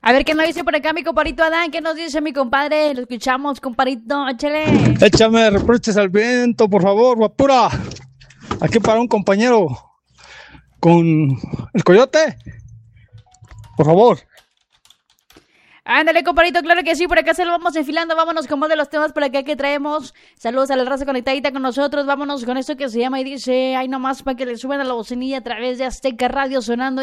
A ver, ¿qué nos dice por acá mi compadrito Adán? ¿Qué nos dice mi compadre? Lo escuchamos, compadrito, échale. Échame reproches al viento, por favor, guapura. Aquí para un compañero con el coyote. Por favor. Ándale, compadrito, claro que sí, por acá se lo vamos enfilando, vámonos con más de los temas por acá que traemos. Saludos a la raza conectadita con nosotros, vámonos con esto que se llama y dice, ay nomás para que le suban a la bocinilla a través de Azteca Radio sonando.